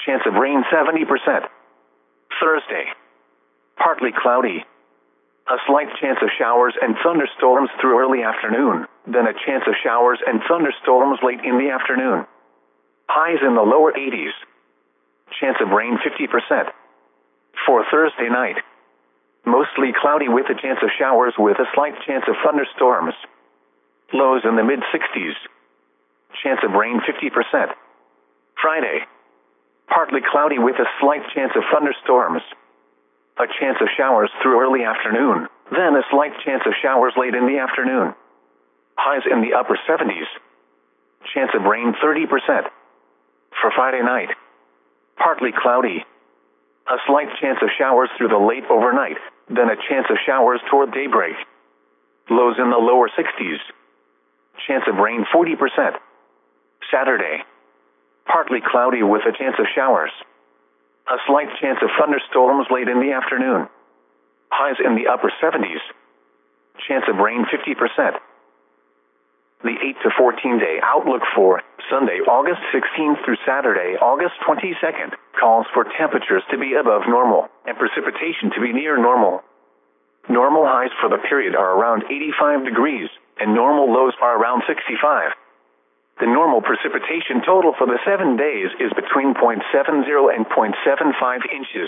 chance of rain 70%. Thursday, partly cloudy. A slight chance of showers and thunderstorms through early afternoon, then a chance of showers and thunderstorms late in the afternoon. Highs in the lower 80s. Chance of rain 50%. For Thursday night, mostly cloudy with a chance of showers with a slight chance of thunderstorms. Lows in the mid-60s. Chance of rain 50%. Friday, partly cloudy with a slight chance of thunderstorms. A chance of showers through early afternoon, then a slight chance of showers late in the afternoon. Highs in the upper 70s. Chance of rain 30%. For Friday night, partly cloudy. A slight chance of showers through the late overnight, then a chance of showers toward daybreak. Lows in the lower 60s. Chance of rain 40%. Saturday, partly cloudy with a chance of showers. A slight chance of thunderstorms late in the afternoon. Highs in the upper 70s. Chance of rain 50%. The 8 to 14 day outlook for Sunday, August 16th through Saturday, August 22nd, calls for temperatures to be above normal and precipitation to be near normal. Normal highs for the period are around 85 degrees, and normal lows are around 65. The normal precipitation total for the 7 days is between 0.70 and 0.75 inches.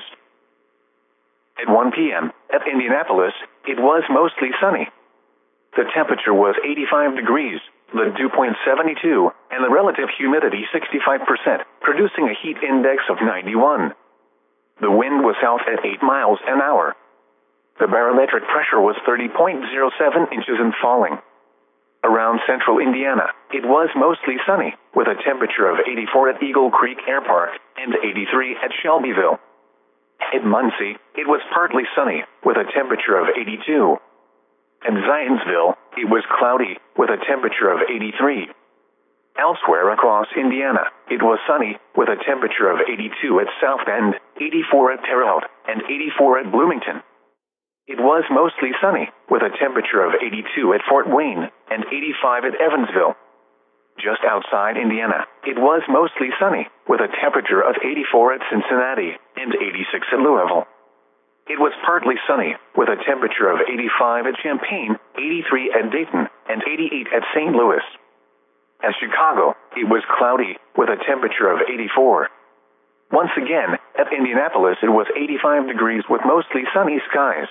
At 1 p.m., at Indianapolis, it was mostly sunny. The temperature was 85 degrees, the dew point 72, and the relative humidity 65%, producing a heat index of 91. The wind was south at 8 miles an hour. The barometric pressure was 30.07 inches and falling. Around central Indiana, it was mostly sunny, with a temperature of 84 at Eagle Creek Air Park and 83 at Shelbyville. At Muncie, it was partly sunny, with a temperature of 82. At Zionsville, it was cloudy, with a temperature of 83. Elsewhere across Indiana, it was sunny, with a temperature of 82 at South Bend, 84 at Terre Haute, and 84 at Bloomington. It was mostly sunny, with a temperature of 82 at Fort Wayne, and 85 at Evansville. Just outside Indiana, it was mostly sunny, with a temperature of 84 at Cincinnati, and 86 at Louisville. It was partly sunny, with a temperature of 85 at Champaign, 83 at Dayton, and 88 at St. Louis. At Chicago, it was cloudy, with a temperature of 84. Once again, at Indianapolis it was 85 degrees with mostly sunny skies.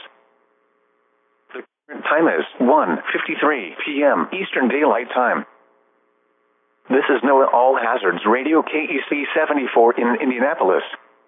The current time is 1:53 p.m. Eastern Daylight Time. This is NOAA All Hazards Radio KEC 74 in Indianapolis.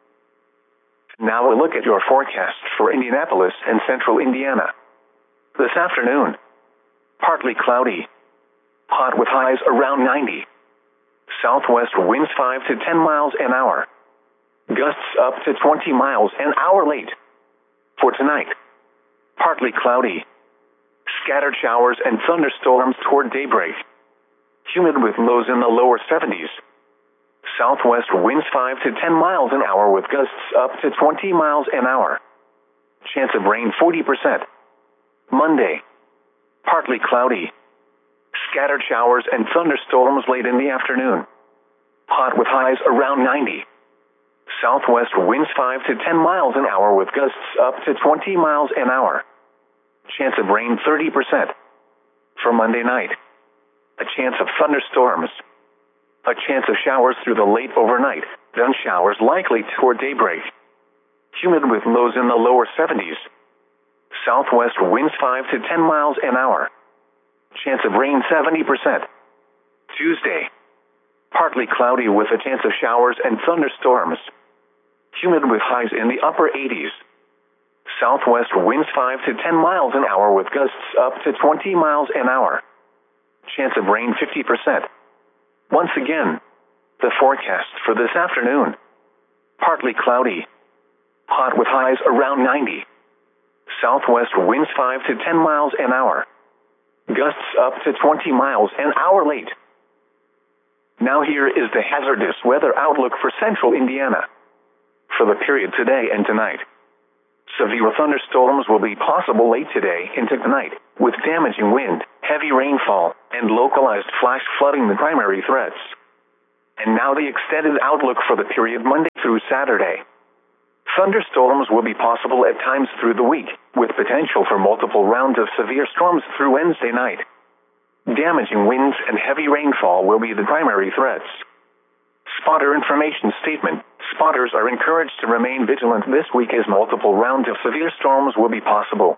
Now a look at your forecast for Indianapolis and central Indiana. This afternoon, partly cloudy. Hot with highs around 90. Southwest winds 5 to 10 miles an hour. Gusts up to 20 miles an hour late. For tonight, partly cloudy. Scattered showers and thunderstorms toward daybreak. Humid with lows in the lower 70s. Southwest winds 5 to 10 miles an hour with gusts up to 20 miles an hour. Chance of rain 40%. Monday, partly cloudy. Scattered showers and thunderstorms late in the afternoon. Hot with highs around 90. Southwest winds 5 to 10 miles an hour with gusts up to 20 miles an hour. Chance of rain 30%. For Monday night, a chance of thunderstorms. A chance of showers through the late overnight, then showers likely toward daybreak. Humid with lows in the lower 70s. Southwest winds 5 to 10 miles an hour. Chance of rain 70%. Tuesday, partly cloudy with a chance of showers and thunderstorms. Humid with highs in the upper 80s. Southwest winds 5 to 10 miles an hour with gusts up to 20 miles an hour. Chance of rain 50%. Once again, the forecast for this afternoon. Partly cloudy. Hot with highs around 90. Southwest winds 5 to 10 miles an hour. Gusts up to 20 miles an hour late. Now here is the hazardous weather outlook for central Indiana. For the period today and tonight. Severe thunderstorms will be possible late today into tonight, with damaging wind, heavy rainfall, and localized flash flooding the primary threats. And now the extended outlook for the period Monday through Saturday. Thunderstorms will be possible at times through the week, with potential for multiple rounds of severe storms through Wednesday night. Damaging winds and heavy rainfall will be the primary threats. Spotter information statement. Spotters are encouraged to remain vigilant this week as multiple rounds of severe storms will be possible.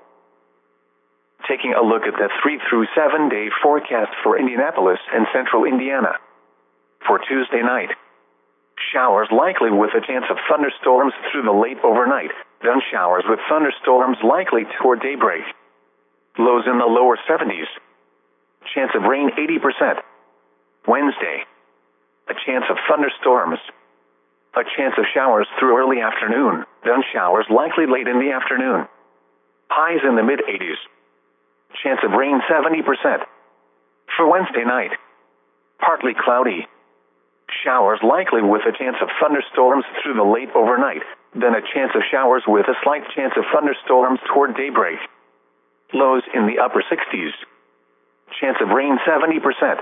Taking a look at the 3 through 7 day forecast for Indianapolis and central Indiana. For Tuesday night, showers likely with a chance of thunderstorms through the late overnight, then showers with thunderstorms likely toward daybreak. Lows in the lower 70s. Chance of rain 80%. Wednesday, a chance of thunderstorms. A chance of showers through early afternoon, then showers likely late in the afternoon. Highs in the mid-80s. Chance of rain 70%. For Wednesday night, partly cloudy. Showers likely with a chance of thunderstorms through the late overnight, then a chance of showers with a slight chance of thunderstorms toward daybreak. Lows in the upper 60s. Chance of rain 70%.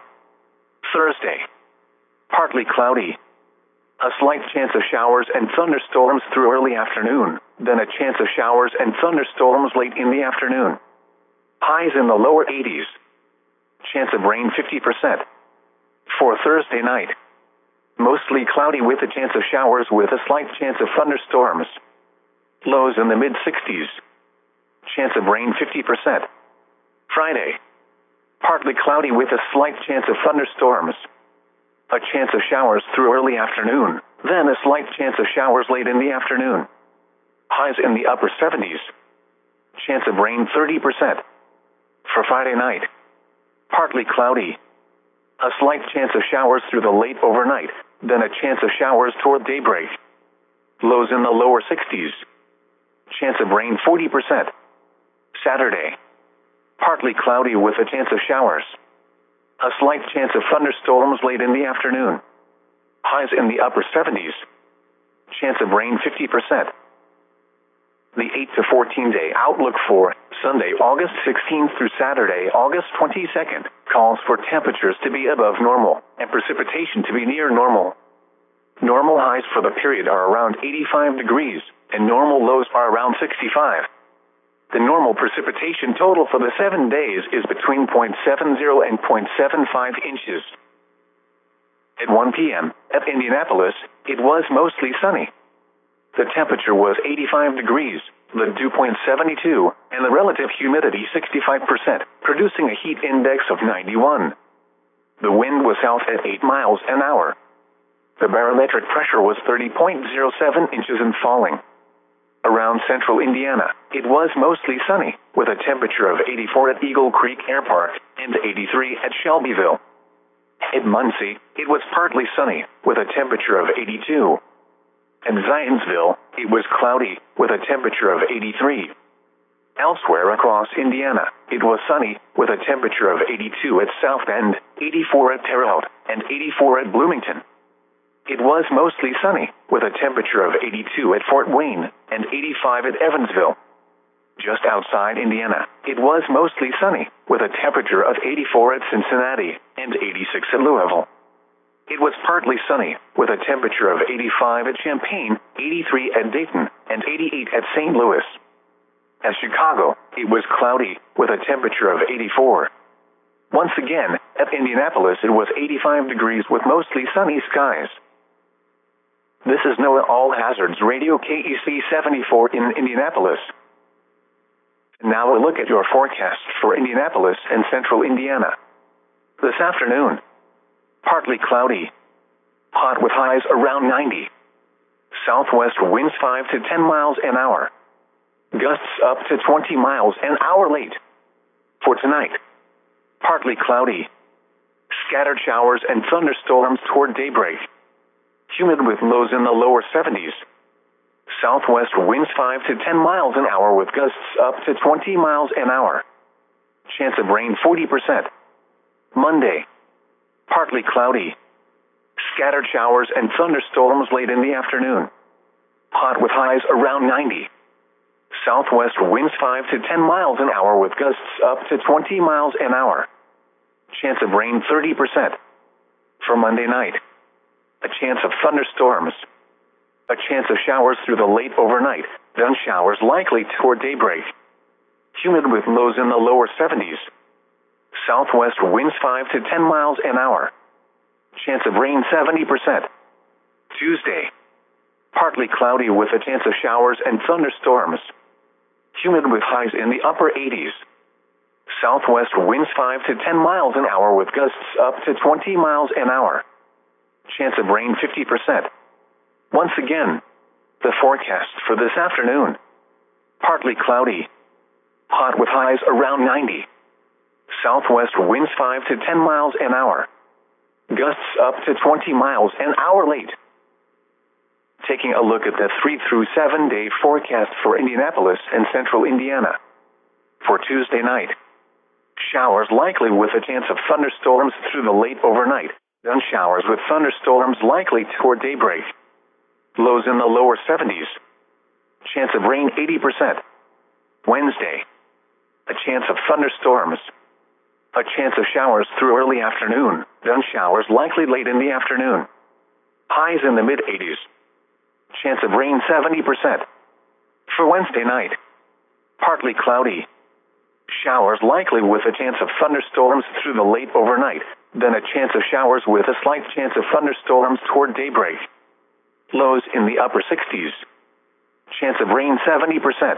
Thursday, partly cloudy. A slight chance of showers and thunderstorms through early afternoon, then a chance of showers and thunderstorms late in the afternoon. Highs in the lower 80s. Chance of rain 50%. For Thursday night, mostly cloudy with a chance of showers with a slight chance of thunderstorms. Lows in the mid-60s. Chance of rain 50%. Friday, partly cloudy with a slight chance of thunderstorms. A chance of showers through early afternoon, then a slight chance of showers late in the afternoon. Highs in the upper 70s. Chance of rain 30%. For Friday night, partly cloudy. A slight chance of showers through the late overnight, then a chance of showers toward daybreak. Lows in the lower 60s. Chance of rain 40%. Saturday, partly cloudy with a chance of showers. A slight chance of thunderstorms late in the afternoon. Highs in the upper 70s. Chance of rain 50%. The 8 to 14 day outlook for Sunday, August 16th through Saturday, August 22nd, calls for temperatures to be above normal and precipitation to be near normal. Normal highs for the period are around 85 degrees, and normal lows are around 65. The normal precipitation total for the 7 days is between 0.70 and 0.75 inches. At 1 p.m., at Indianapolis, it was mostly sunny. The temperature was 85 degrees, the dew point 72, and the relative humidity 65%, producing a heat index of 91. The wind was south at 8 miles an hour. The barometric pressure was 30.07 inches and falling. Around central Indiana, it was mostly sunny, with a temperature of 84 at Eagle Creek Air Park and 83 at Shelbyville. At Muncie, it was partly sunny, with a temperature of 82. In Zionsville, it was cloudy, with a temperature of 83. Elsewhere across Indiana, it was sunny, with a temperature of 82 at South Bend, 84 at Terre Haute, and 84 at Bloomington. It was mostly sunny, with a temperature of 82 at Fort Wayne, and 85 at Evansville. Just outside Indiana, it was mostly sunny, with a temperature of 84 at Cincinnati, and 86 at Louisville. It was partly sunny, with a temperature of 85 at Champaign, 83 at Dayton, and 88 at St. Louis. At Chicago, it was cloudy, with a temperature of 84. Once again, at Indianapolis it was 85 degrees with mostly sunny skies. This is NOAA All Hazards Radio KEC 74 in Indianapolis. Now we'll look at your forecast for Indianapolis and central Indiana. This afternoon, partly cloudy. Hot with highs around 90. Southwest winds 5 to 10 miles an hour. Gusts up to 20 miles an hour late. For tonight, partly cloudy. Scattered showers and thunderstorms toward daybreak. Humid with lows in the lower 70s. Southwest winds 5 to 10 miles an hour with gusts up to 20 miles an hour. Chance of rain 40%. Monday, partly cloudy. Scattered showers and thunderstorms late in the afternoon. Hot with highs around 90. Southwest winds 5 to 10 miles an hour with gusts up to 20 miles an hour. Chance of rain 30%. For Monday night, a chance of thunderstorms. A chance of showers through the late overnight, then showers likely toward daybreak. Humid with lows in the lower 70s. Southwest winds 5 to 10 miles an hour. Chance of rain 70%. Tuesday. Partly cloudy with a chance of showers and thunderstorms. Humid with highs in the upper 80s. Southwest winds 5 to 10 miles an hour with gusts up to 20 miles an hour. Chance of rain 50%. Once again, the forecast for this afternoon. Partly cloudy. Hot with highs around 90. Southwest winds 5 to 10 miles an hour. Gusts up to 20 miles an hour late. Taking a look at the 3 through 7 day forecast for Indianapolis and central Indiana. For Tuesday night, showers likely with a chance of thunderstorms through the late overnight, then showers with thunderstorms likely toward daybreak. Lows in the lower 70s. Chance of rain 80%. Wednesday, a chance of thunderstorms. A chance of showers through early afternoon, then showers likely late in the afternoon. Highs in the mid-80s. Chance of rain 70%. For Wednesday night, partly cloudy. Showers likely with a chance of thunderstorms through the late overnight, then a chance of showers with a slight chance of thunderstorms toward daybreak. Lows in the upper 60s. Chance of rain 70%.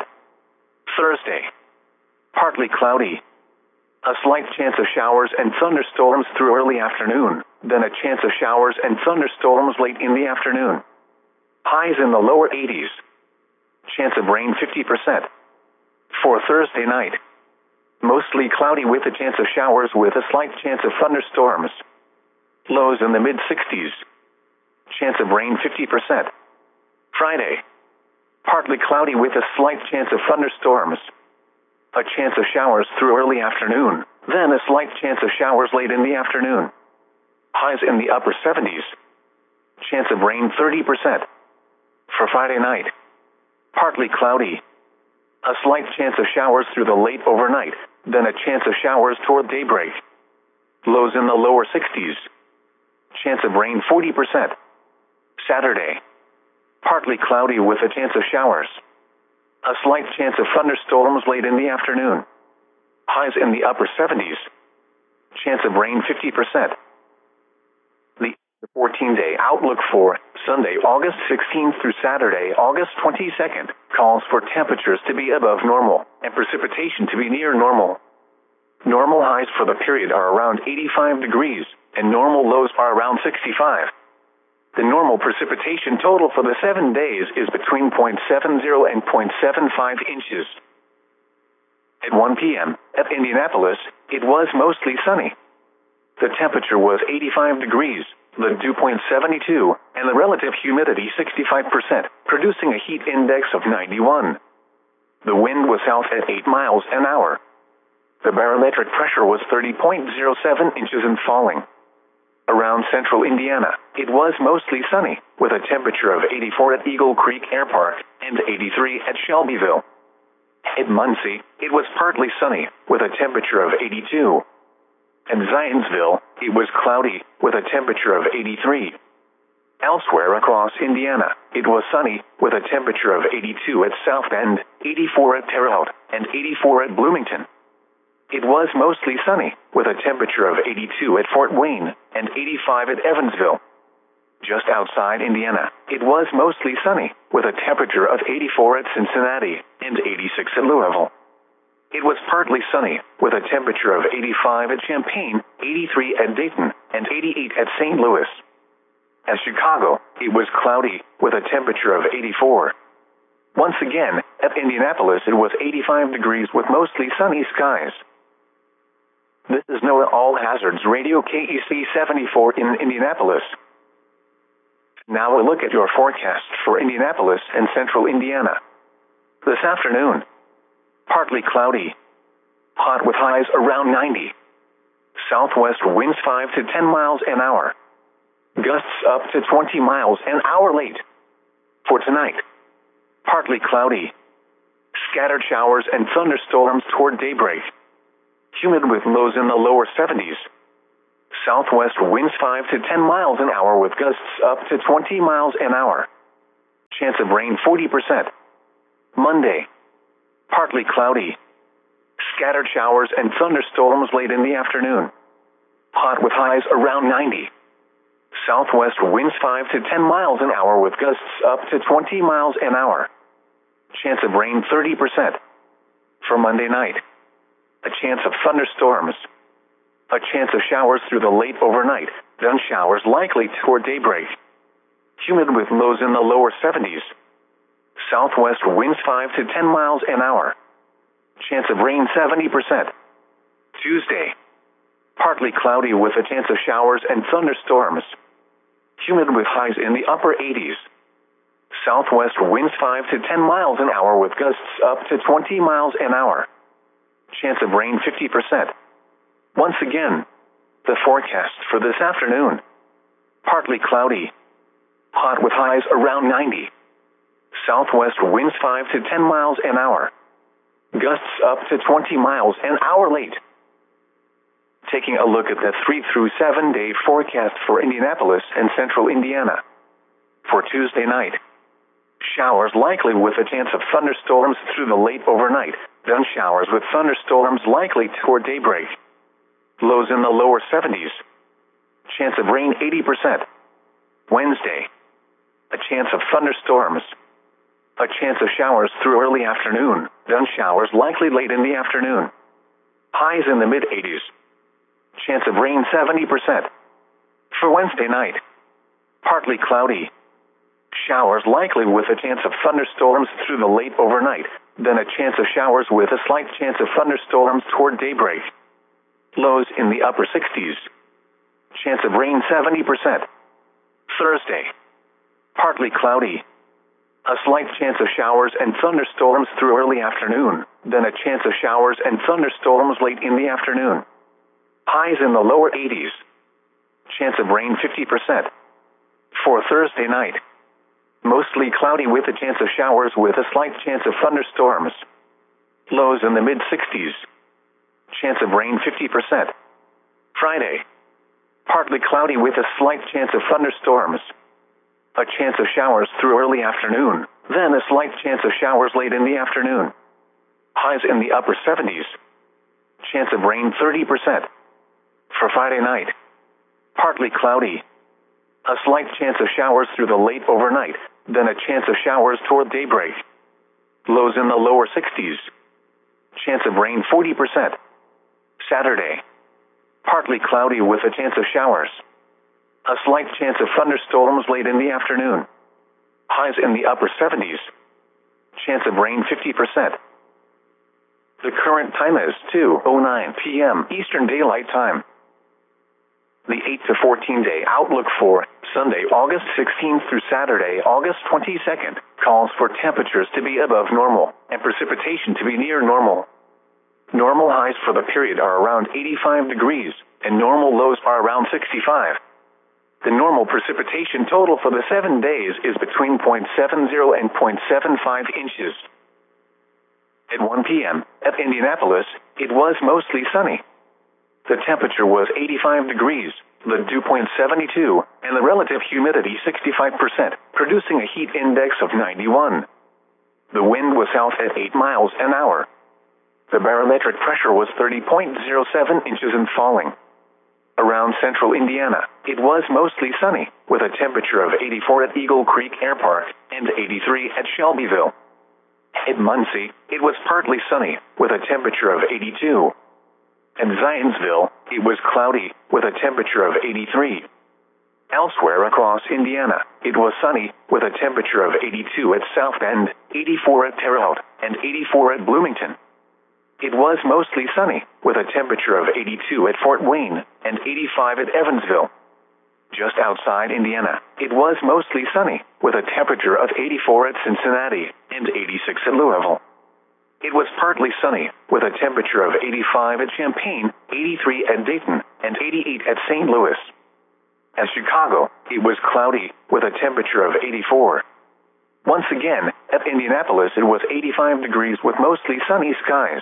Thursday, partly cloudy. A slight chance of showers and thunderstorms through early afternoon, then a chance of showers and thunderstorms late in the afternoon. Highs in the lower 80s. Chance of rain 50%. For Thursday night, mostly cloudy with a chance of showers with a slight chance of thunderstorms. Lows in the mid-60s. Chance of rain 50%. Friday, partly cloudy with a slight chance of thunderstorms. A chance of showers through early afternoon, then a slight chance of showers late in the afternoon. Highs in the upper 70s. Chance of rain 30%. For Friday night, partly cloudy. A slight chance of showers through the late overnight, then a chance of showers toward daybreak. Lows in the lower 60s. Chance of rain 40%. Saturday, partly cloudy with a chance of showers. A slight chance of thunderstorms late in the afternoon. Highs in the upper 70s. Chance of rain 50%. The 14-day outlook for Sunday, August 16th through Saturday, August 22nd, calls for temperatures to be above normal and precipitation to be near normal. Normal highs for the period are around 85 degrees, and normal lows are around 65. The normal precipitation total for the 7 days is between 0.70 and 0.75 inches. At 1 p.m., at Indianapolis, it was mostly sunny. The temperature was 85 degrees, the dew point 72, and the relative humidity 65%, producing a heat index of 91. The wind was south at 8 miles an hour. The barometric pressure was 30.07 inches and falling. Around central Indiana, it was mostly sunny, with a temperature of 84 at Eagle Creek Air Park and 83 at Shelbyville. At Muncie, it was partly sunny, with a temperature of 82. At Zionsville, it was cloudy, with a temperature of 83. Elsewhere across Indiana, it was sunny, with a temperature of 82 at South Bend, 84 at Terre Haute, and 84 at Bloomington. It was mostly sunny, with a temperature of 82 at Fort Wayne and 85 at Evansville. Just outside Indiana, it was mostly sunny, with a temperature of 84 at Cincinnati and 86 at Louisville. It was partly sunny, with a temperature of 85 at Champaign, 83 at Dayton, and 88 at St. Louis. At Chicago, it was cloudy, with a temperature of 84. Once again, at Indianapolis, it was 85 degrees with mostly sunny skies. This is NOAA All Hazards Radio KEC 74 in Indianapolis. Now a look at your forecast for Indianapolis and central Indiana. This afternoon, partly cloudy. Hot with highs around 90. Southwest winds 5 to 10 miles an hour. Gusts up to 20 miles an hour late. For tonight, partly cloudy. Scattered showers and thunderstorms toward daybreak. Humid with lows in the lower 70s. Southwest winds 5 to 10 miles an hour with gusts up to 20 miles an hour. chance of rain 40%. Monday, partly cloudy. Scattered showers and thunderstorms late in the afternoon. Hot with highs around 90. Southwest winds 5 to 10 miles an hour with gusts up to 20 miles an hour. Chance of rain 30%. For Monday night, a chance of thunderstorms. A chance of showers through the late overnight, then showers likely toward daybreak. Humid with lows in the lower 70s. Southwest winds 5 to 10 miles an hour. Chance of rain 70%. Tuesday, partly cloudy with a chance of showers and thunderstorms. Humid with highs in the upper 80s. Southwest winds 5 to 10 miles an hour with gusts up to 20 miles an hour. Chance of rain 50%. Once again, the forecast for this afternoon. Partly cloudy. Hot with highs around 90. Southwest winds 5 to 10 miles an hour. Gusts up to 20 miles an hour late. Taking a look at the 3 through 7 day forecast for Indianapolis and central Indiana. For Tuesday night, showers likely with a chance of thunderstorms through the late overnight, then showers with thunderstorms likely toward daybreak. Lows in the lower 70s. Chance of rain 80%. Wednesday, a chance of thunderstorms. A chance of showers through early afternoon, then showers likely late in the afternoon. Highs in the mid-80s. Chance of rain 70%. For Wednesday night, partly cloudy. Showers likely with a chance of thunderstorms through the late overnight, then a chance of showers with a slight chance of thunderstorms toward daybreak. Lows in the upper 60s. Chance of rain 70%. Thursday, partly cloudy. A slight chance of showers and thunderstorms through early afternoon, then a chance of showers and thunderstorms late in the afternoon. Highs in the lower 80s. Chance of rain 50%. For Thursday night, mostly cloudy with a chance of showers with a slight chance of thunderstorms. Lows in the mid-60s. Chance of rain 50%. Friday, partly cloudy with a slight chance of thunderstorms. A chance of showers through early afternoon, then a slight chance of showers late in the afternoon. Highs in the upper 70s. Chance of rain 30%. For Friday night, partly cloudy. A slight chance of showers through the late overnight, then a chance of showers toward daybreak. Lows in the lower 60s. Chance of rain 40%. Saturday, partly cloudy with a chance of showers. A slight chance of thunderstorms late in the afternoon. Highs in the upper 70s. Chance of rain 50%. The current time is 2:09 p.m. Eastern Daylight Time. The 8 to 14 day outlook for Sunday, August 16th through Saturday, August 22nd, calls for temperatures to be above normal and precipitation to be near normal. Normal highs for the period are around 85 degrees, and normal lows are around 65. The normal precipitation total for the 7 days is between 0.70 and 0.75 inches. At 1 p.m., at Indianapolis, it was mostly sunny. The temperature was 85 degrees, the dew point 72, and the relative humidity 65%, producing a heat index of 91. The wind was south at 8 miles an hour. The barometric pressure was 30.07 inches and falling. Around central Indiana, it was mostly sunny, with a temperature of 84 at Eagle Creek Air Park and 83 at Shelbyville. At Muncie, it was partly sunny, with a temperature of 82. At Zionsville, it was cloudy, with a temperature of 83. Elsewhere across Indiana, it was sunny, with a temperature of 82 at South Bend, 84 at Terre Haute, and 84 at Bloomington. It was mostly sunny, with a temperature of 82 at Fort Wayne, and 85 at Evansville. Just outside Indiana, it was mostly sunny, with a temperature of 84 at Cincinnati, and 86 at Louisville. It was partly sunny, with a temperature of 85 at Champaign, 83 at Dayton, and 88 at St. Louis. At Chicago, it was cloudy, with a temperature of 84. Once again, at Indianapolis it was 85 degrees with mostly sunny skies.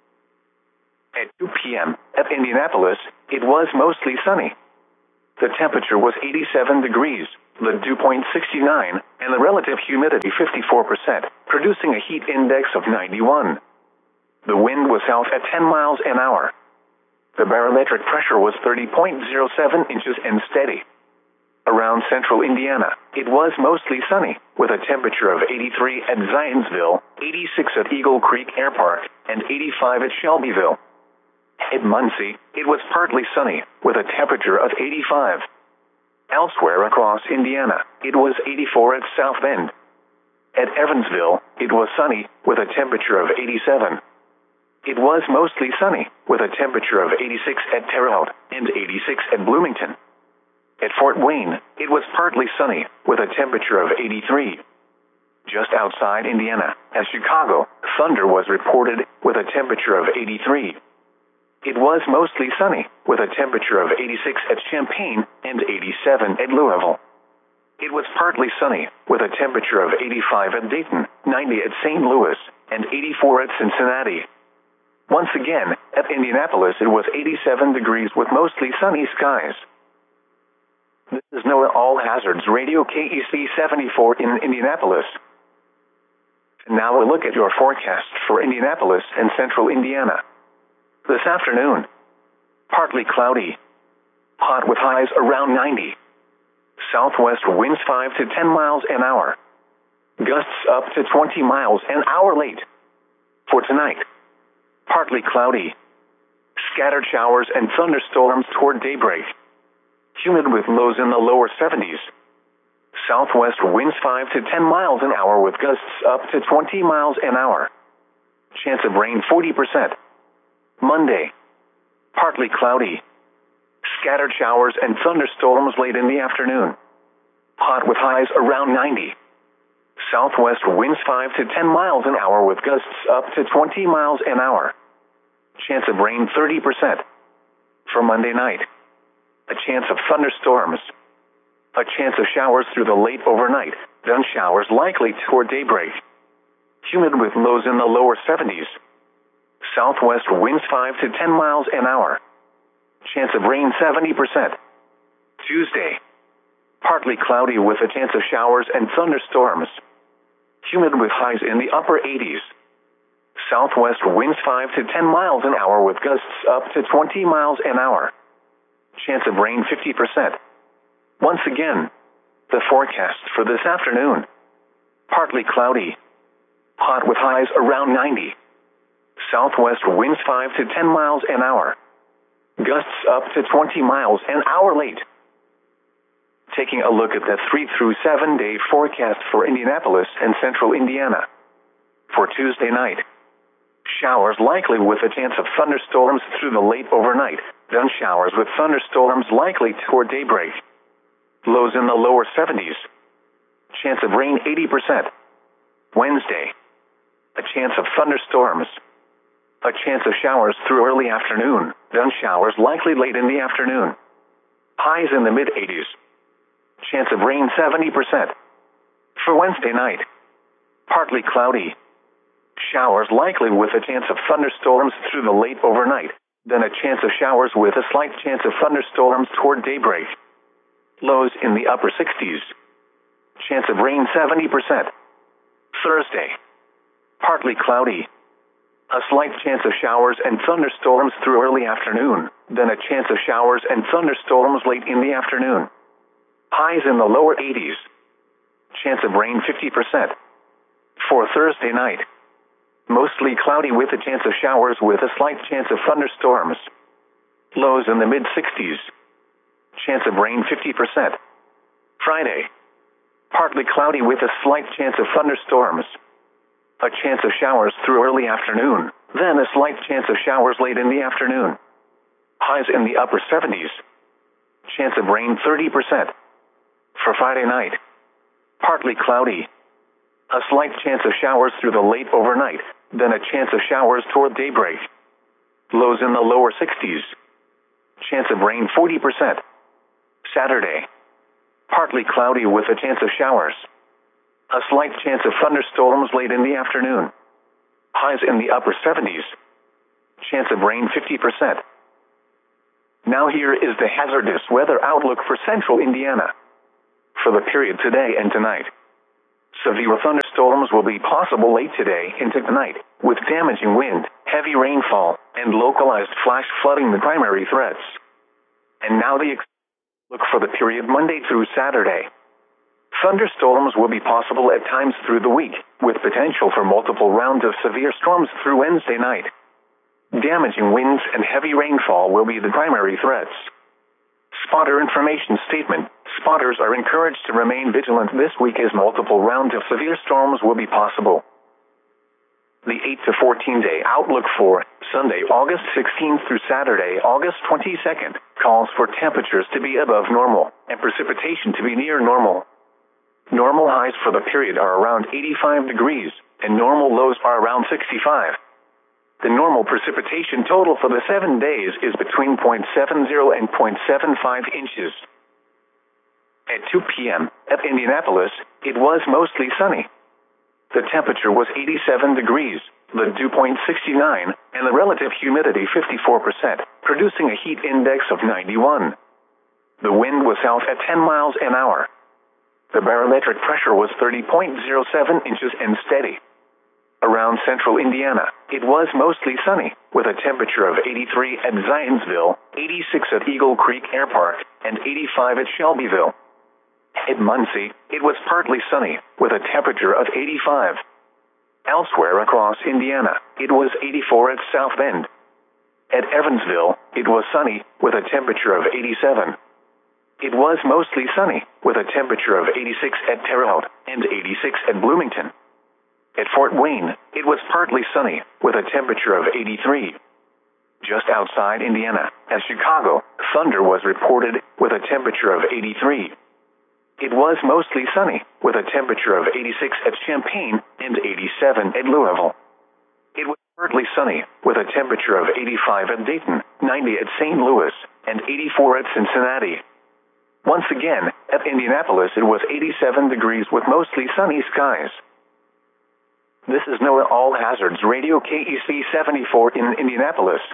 At 2 p.m., at Indianapolis, it was mostly sunny. The temperature was 87 degrees, the dew point 69, and the relative humidity 54%, producing a heat index of 91. The wind was south at 10 miles an hour. The barometric pressure was 30.07 inches and steady. Around central Indiana, it was mostly sunny, with a temperature of 83 at Zionsville, 86 at Eagle Creek Air Park, and 85 at Shelbyville. At Muncie, it was partly sunny, with a temperature of 85. Elsewhere across Indiana, it was 84 at South Bend. At Evansville, it was sunny, with a temperature of 87. It was mostly sunny, with a temperature of 86 at Terre Haute and 86 at Bloomington. At Fort Wayne, it was partly sunny, with a temperature of 83. Just outside Indiana, at Chicago, thunder was reported, with a temperature of 83. It was mostly sunny, with a temperature of 86 at Champaign and 87 at Louisville. It was partly sunny, with a temperature of 85 at Dayton, 90 at St. Louis, and 84 at Cincinnati. Once again, at Indianapolis it was 87 degrees with mostly sunny skies. This is NOAA All Hazards Radio KEC 74 in Indianapolis. Now a look at your forecast for Indianapolis and central Indiana. This afternoon, partly cloudy, hot with highs around 90. Southwest winds 5 to 10 miles an hour. Gusts up to 20 miles an hour late. For tonight, partly cloudy, scattered showers and thunderstorms toward daybreak. Humid with lows in the lower 70s. Southwest winds 5 to 10 miles an hour with gusts up to 20 miles an hour. Chance of rain 40%. Monday, partly cloudy, scattered showers and thunderstorms late in the afternoon. Hot with highs around 90. Southwest winds 5 to 10 miles an hour with gusts up to 20 miles an hour. Chance of rain 30%. For Monday night, a chance of thunderstorms. A chance of showers through the late overnight, then showers likely toward daybreak. Humid with lows in the lower 70s. Southwest winds 5 to 10 miles an hour. Chance of rain 70%. Tuesday, partly cloudy with a chance of showers and thunderstorms. Humid with highs in the upper 80s. Southwest winds 5 to 10 miles an hour with gusts up to 20 miles an hour. Chance of rain 50%. Once again, the forecast for this afternoon. Partly cloudy, hot with highs around 90. Southwest winds 5 to 10 miles an hour. Gusts up to 20 miles an hour late. Taking a look at the 3 through 7 day forecast for Indianapolis and central Indiana. For Tuesday night, showers likely with a chance of thunderstorms through the late overnight, then showers with thunderstorms likely toward daybreak. Lows in the lower 70s. Chance of rain 80%. Wednesday, a chance of thunderstorms. A chance of showers through early afternoon, then showers likely late in the afternoon. Highs in the mid-80s. Chance of rain 70%. For Wednesday night, partly cloudy. Showers likely with a chance of thunderstorms through the late overnight, then a chance of showers with a slight chance of thunderstorms toward daybreak. Lows in the upper 60s. Chance of rain 70%. Thursday, partly cloudy. A slight chance of showers and thunderstorms through early afternoon, then a chance of showers and thunderstorms late in the afternoon. Highs in the lower 80s. Chance of rain 50%. For Thursday night, mostly cloudy with a chance of showers with a slight chance of thunderstorms. Lows in the mid-60s. Chance of rain 50%. Friday, partly cloudy with a slight chance of thunderstorms. A chance of showers through early afternoon, then a slight chance of showers late in the afternoon. Highs in the upper 70s. Chance of rain 30%. For Friday night, partly cloudy. A slight chance of showers through the late overnight, then a chance of showers toward daybreak. Lows in the lower 60s. Chance of rain 40%. Saturday, partly cloudy with a chance of showers. A slight chance of thunderstorms late in the afternoon. Highs in the upper 70s. Chance of rain 50%. Now here is the hazardous weather outlook for central Indiana. For the period today and tonight, severe thunderstorms will be possible late today into tonight, with damaging wind, heavy rainfall, and localized flash flooding the primary threats. And now the look for the period Monday through Saturday. Thunderstorms will be possible at times through the week, with potential for multiple rounds of severe storms through Wednesday night. Damaging winds and heavy rainfall will be the primary threats. Spotter information statement. Spotters are encouraged to remain vigilant this week as multiple rounds of severe storms will be possible. The 8 to 14 day outlook for Sunday, August 16th through Saturday, August 22nd, calls for temperatures to be above normal and precipitation to be near normal. Normal highs for the period are around 85 degrees and normal lows are around 65. The normal precipitation total for the 7 days is between 0.70 and 0.75 inches. At 2 p.m. at Indianapolis, it was mostly sunny. The temperature was 87 degrees, the dew point 69, and the relative humidity 54%, producing a heat index of 91. The wind was south at 10 miles an hour. The barometric pressure was 30.07 inches and steady. Around central Indiana, it was mostly sunny, with a temperature of 83 at Zionsville, 86 at Eagle Creek Air Park, and 85 at Shelbyville. At Muncie, it was partly sunny, with a temperature of 85. Elsewhere across Indiana, it was 84 at South Bend. At Evansville, it was sunny, with a temperature of 87. It was mostly sunny, with a temperature of 86 at Terre Haute and 86 at Bloomington. At Fort Wayne, it was partly sunny, with a temperature of 83. Just outside Indiana, at Chicago, thunder was reported, with a temperature of 83. It was mostly sunny, with a temperature of 86 at Champaign and 87 at Louisville. It was partly sunny, with a temperature of 85 at Dayton, 90 at St. Louis, and 84 at Cincinnati. Once again, at Indianapolis, it was 87 degrees with mostly sunny skies. This is NOAA All Hazards Radio KEC 74 in Indianapolis.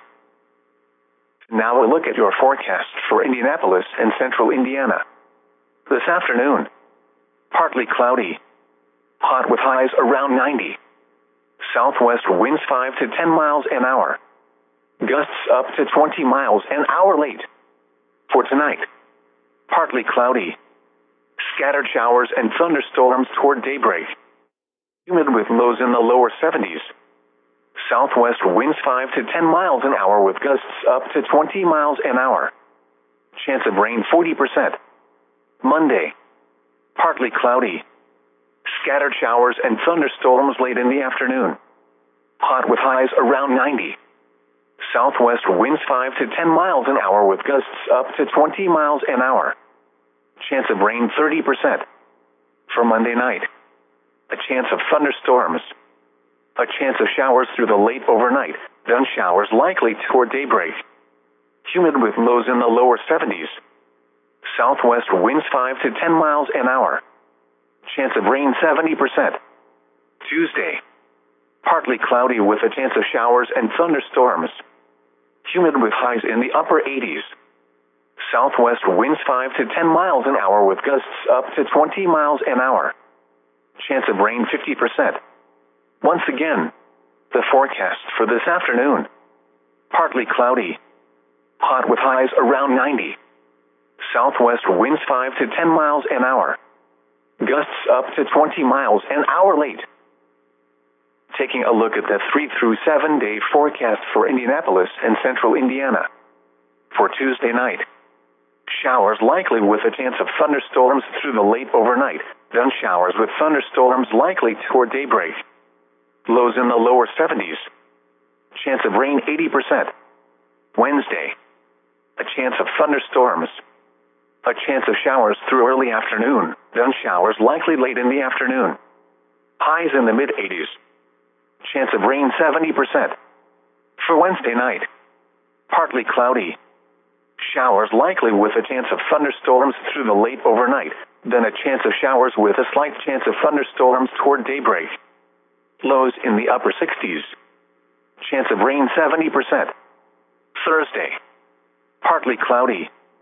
Now a look at your forecast for Indianapolis and central Indiana. This afternoon, partly cloudy, hot with highs around 90. Southwest winds 5 to 10 miles an hour. Gusts up to 20 miles an hour late. For tonight, partly cloudy, scattered showers and thunderstorms toward daybreak. Humid with lows in the lower 70s. Southwest winds 5 to 10 miles an hour with gusts up to 20 miles an hour. Chance of rain 40%. Monday, partly cloudy, scattered showers and thunderstorms late in the afternoon. Hot with highs around 90. Southwest winds 5 to 10 miles an hour with gusts up to 20 miles an hour. Chance of rain 30%. For Monday night, a chance of thunderstorms. A chance of showers through the late overnight, then showers likely toward daybreak. Humid with lows in the lower 70s. Southwest winds 5 to 10 miles an hour. Chance of rain 70%. Tuesday, partly cloudy with a chance of showers and thunderstorms. Humid with highs in the upper 80s. Southwest winds 5 to 10 miles an hour with gusts up to 20 miles an hour. Chance of rain 50%. Once again, the forecast for this afternoon. Partly cloudy, hot with highs around 90. Southwest winds 5 to 10 miles an hour. Gusts up to 20 miles an hour late. Taking a look at the 3 through 7 day forecast for Indianapolis and central Indiana. For Tuesday night, showers likely with a chance of thunderstorms through the late overnight, then showers with thunderstorms likely toward daybreak. Lows in the lower 70s. Chance of rain 80%. Wednesday, a chance of thunderstorms. A chance of showers through early afternoon, then showers likely late in the afternoon. Highs in the mid-80s. Chance of rain 70%. For Wednesday night, partly cloudy. Showers likely with a chance of thunderstorms through the late overnight, then a chance of showers with a slight chance of thunderstorms toward daybreak. Lows in the upper 60s. Chance of rain 70%. Thursday, partly cloudy.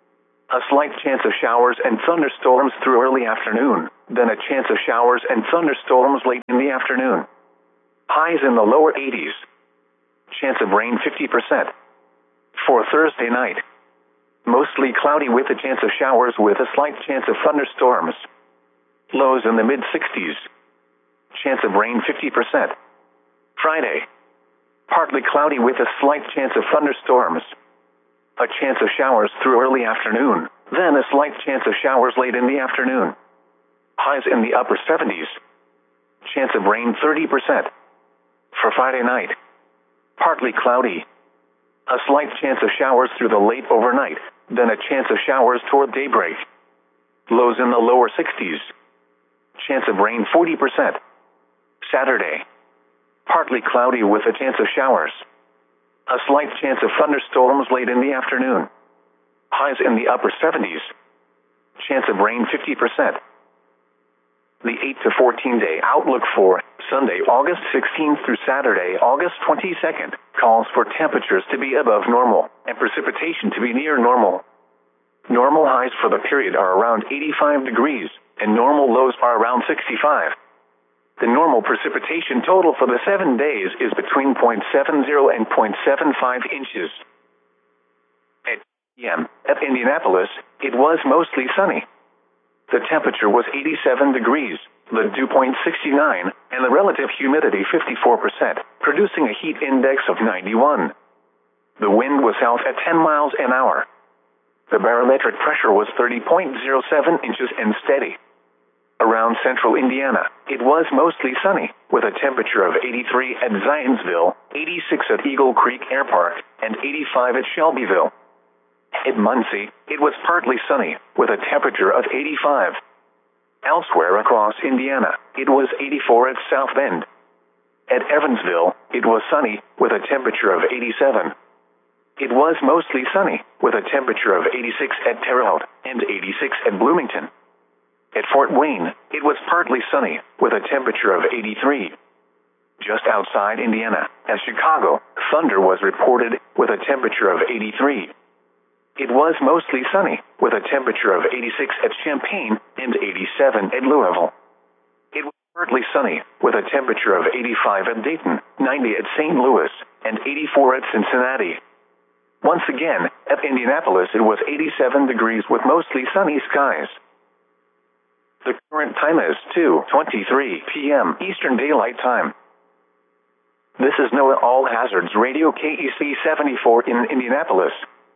A slight chance of showers and thunderstorms through early afternoon, then a chance of showers and thunderstorms late in the afternoon. Highs in the lower 80s. Chance of rain 50%. For Thursday night, mostly cloudy with a chance of showers with a slight chance of thunderstorms. Lows in the mid-60s. Chance of rain 50%. Friday, partly cloudy with a slight chance of thunderstorms. A chance of showers through early afternoon, then a slight chance of showers late in the afternoon. Highs in the upper 70s. Chance of rain 30%. For Friday night, partly cloudy. A slight chance of showers through the late overnight, then a chance of showers toward daybreak. Lows in the lower 60s. Chance of rain 40%. Saturday, partly cloudy with a chance of showers. A slight chance of thunderstorms late in the afternoon. Highs in the upper 70s. Chance of rain 50%. The 8 to 14 day outlook for Sunday, August 16th through Saturday, August 22nd, calls for temperatures to be above normal and precipitation to be near normal. Normal highs for the period are around 85 degrees, and normal lows are around 65. The normal precipitation total for the 7 days is between 0.70 and 0.75 inches. At p.m. at Indianapolis, it was mostly sunny. The temperature was 87 degrees, the dew point 69, and the relative humidity 54%, producing a heat index of 91. The wind was south at 10 miles an hour. The barometric pressure was 30.07 inches and steady. Around central Indiana, it was mostly sunny, with a temperature of 83 at Zionsville, 86 at Eagle Creek Air Park, and 85 at Shelbyville. At Muncie, it was partly sunny, with a temperature of 85. Elsewhere across Indiana, it was 84 at South Bend. At Evansville, it was sunny, with a temperature of 87. It was mostly sunny, with a temperature of 86 at Terre Haute and 86 at Bloomington. At Fort Wayne, it was partly sunny, with a temperature of 83. Just outside Indiana, at Chicago, thunder was reported, with a temperature of 83. It was mostly sunny, with a temperature of 86 at Champaign and 87 at Louisville. It was partly sunny, with a temperature of 85 at Dayton, 90 at St. Louis, and 84 at Cincinnati. Once again, at Indianapolis it was 87 degrees with mostly sunny skies. The current time is 2:23 p.m. Eastern Daylight Time. This is NOAA All Hazards Radio KEC 74 in Indianapolis.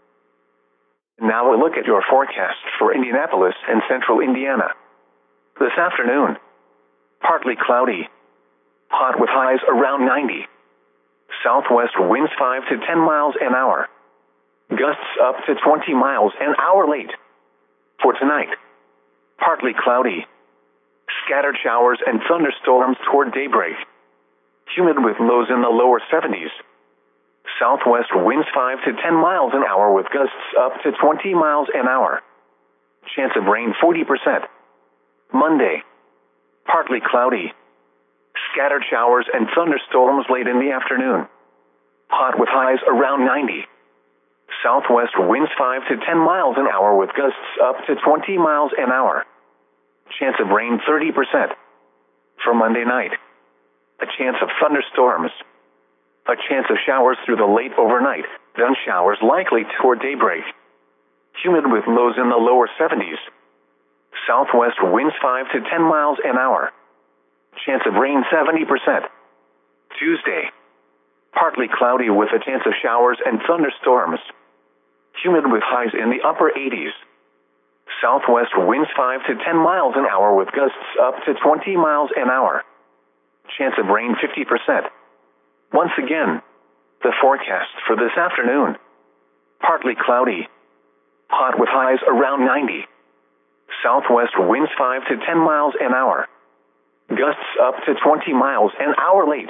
Now we'll look at your forecast for Indianapolis and central Indiana. This afternoon, partly cloudy. Hot with highs around 90. Southwest winds 5 to 10 miles an hour. Gusts up to 20 miles an hour late. For tonight, partly cloudy. Scattered showers and thunderstorms toward daybreak. Humid with lows in the lower 70s. Southwest winds 5 to 10 miles an hour with gusts up to 20 miles an hour. Chance of rain 40%. Monday, partly cloudy. Scattered showers and thunderstorms late in the afternoon. Hot with highs around 90. Southwest winds 5 to 10 miles an hour with gusts up to 20 miles an hour. Chance of rain 30%. For Monday night, a chance of thunderstorms. A chance of showers through the late overnight, then showers likely toward daybreak. Humid with lows in the lower 70s. Southwest winds 5 to 10 miles an hour. Chance of rain 70%. Tuesday, partly cloudy with a chance of showers and thunderstorms. Humid with highs in the upper 80s. Southwest winds 5 to 10 miles an hour with gusts up to 20 miles an hour. Chance of rain 50%. Once again, the forecast for this afternoon. Partly cloudy. Hot with highs around 90. Southwest winds 5 to 10 miles an hour. Gusts up to 20 miles an hour late.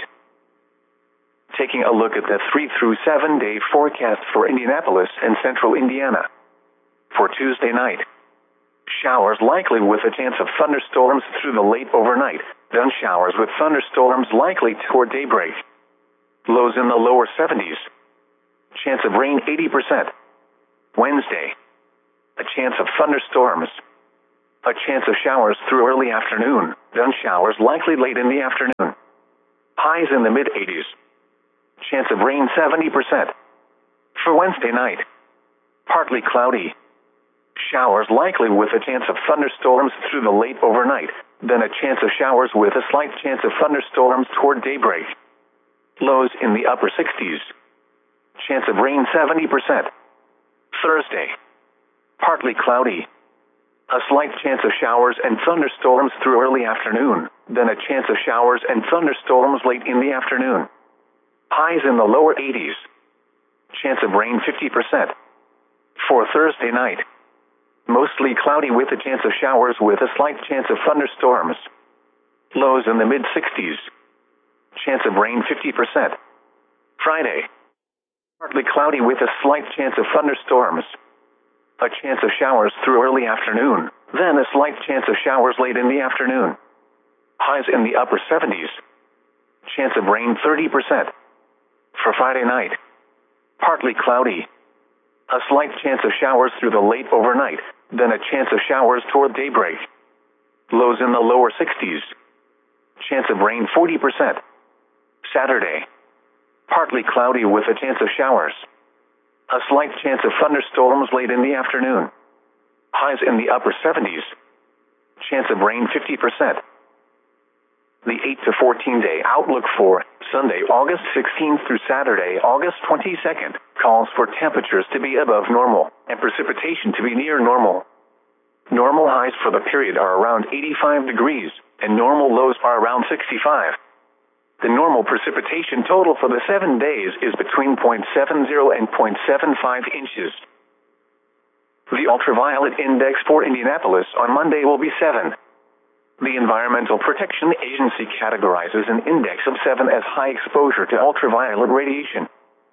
Taking a look at the 3 through 7 day forecast for Indianapolis and central Indiana. For Tuesday night, showers likely with a chance of thunderstorms through the late overnight, then showers with thunderstorms likely toward daybreak. Lows in the lower 70s. Chance of rain 80%. Wednesday, A chance of thunderstorms. A chance of showers through early afternoon, then showers likely late in the afternoon. Highs in the mid-80s. Chance of rain 70%. For Wednesday night, partly cloudy. Showers likely with a chance of thunderstorms through the late overnight, then a chance of showers with a slight chance of thunderstorms toward daybreak. Lows in the upper 60s. Chance of rain 70%. Thursday, partly cloudy. A slight chance of showers and thunderstorms through early afternoon, then a chance of showers and thunderstorms late in the afternoon. Highs in the lower 80s. Chance of rain 50%. For Thursday night, mostly cloudy with a chance of showers with a slight chance of thunderstorms. Lows in the mid-60s. Chance of rain 50%. Friday, partly cloudy with a slight chance of thunderstorms. A chance of showers through early afternoon, then a slight chance of showers late in the afternoon. Highs in the upper 70s. Chance of rain 30%. For Friday night, partly cloudy. A slight chance of showers through the late overnight, then a chance of showers toward daybreak. Lows in the lower 60s. Chance of rain 40%. Saturday, partly cloudy with a chance of showers. A slight chance of thunderstorms late in the afternoon. Highs in the upper 70s. Chance of rain 50%. The 8 to 14 day outlook for Sunday, August 16th through Saturday, August 22nd, calls for temperatures to be above normal and precipitation to be near normal. Normal highs for the period are around 85 degrees, and normal lows are around 65. The normal precipitation total for the 7 days is between 0.70 and 0.75 inches. The ultraviolet index for Indianapolis on Monday will be 7. The Environmental Protection Agency categorizes an index of 7 as high exposure to ultraviolet radiation.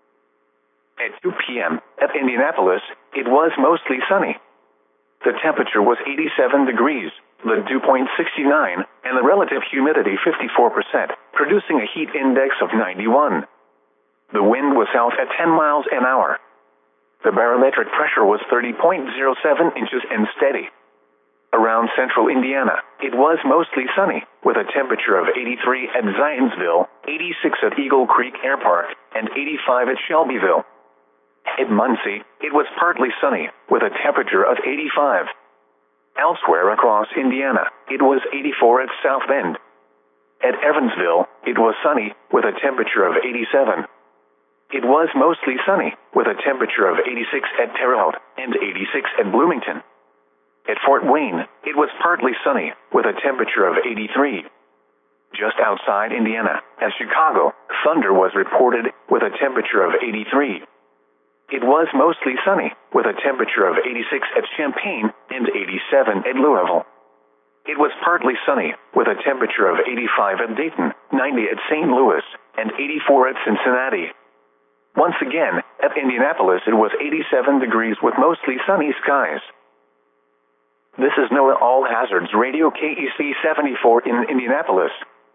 At 2 p.m. at Indianapolis, it was mostly sunny. The temperature was 87 degrees, the dew point 69, and the relative humidity 54%, producing a heat index of 91. The wind was south at 10 miles an hour. The barometric pressure was 30.07 inches and steady. Around central Indiana, it was mostly sunny, with a temperature of 83 at Zionsville, 86 at Eagle Creek Air Park, and 85 at Shelbyville. At Muncie, it was partly sunny, with a temperature of 85. Elsewhere across Indiana, it was 84 at South Bend. At Evansville, it was sunny, with a temperature of 87. It was mostly sunny, with a temperature of 86 at Terre Haute and 86 at Bloomington. At Fort Wayne, it was partly sunny, with a temperature of 83. Just outside Indiana, at Chicago, thunder was reported, with a temperature of 83. It was mostly sunny, with a temperature of 86 at Champaign and 87 at Louisville. It was partly sunny, with a temperature of 85 at Dayton, 90 at St. Louis, and 84 at Cincinnati. Once again, at Indianapolis it was 87 degrees with mostly sunny skies. This is NOAA All Hazards Radio KEC 74 in Indianapolis.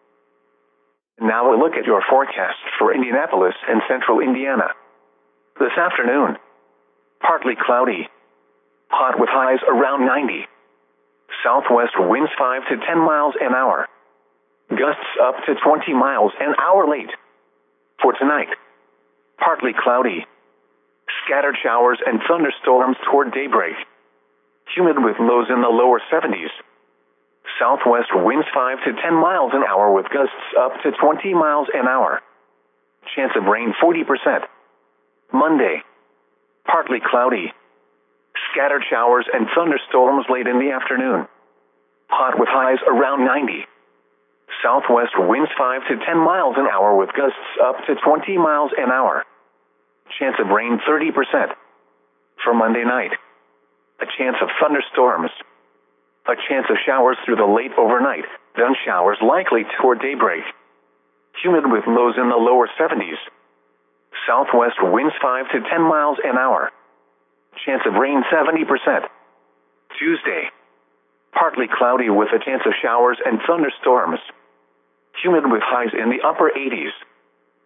Now a look at your forecast for Indianapolis and central Indiana. This afternoon, partly cloudy. Hot with highs around 90. Southwest winds 5 to 10 miles an hour. Gusts up to 20 miles an hour late. For tonight, partly cloudy. Scattered showers and thunderstorms toward daybreak. Humid with lows in the lower 70s. Southwest winds 5 to 10 miles an hour with gusts up to 20 miles an hour. Chance of rain 40%. Monday, partly cloudy. Scattered showers and thunderstorms late in the afternoon. Hot with highs around 90. Southwest winds 5 to 10 miles an hour with gusts up to 20 miles an hour. Chance of rain 30%. For Monday night, a chance of thunderstorms. A chance of showers through the late overnight, then showers likely toward daybreak. Humid with lows in the lower 70s. Southwest winds 5 to 10 miles an hour. Chance of rain 70%. Tuesday, partly cloudy with a chance of showers and thunderstorms. Humid with highs in the upper 80s.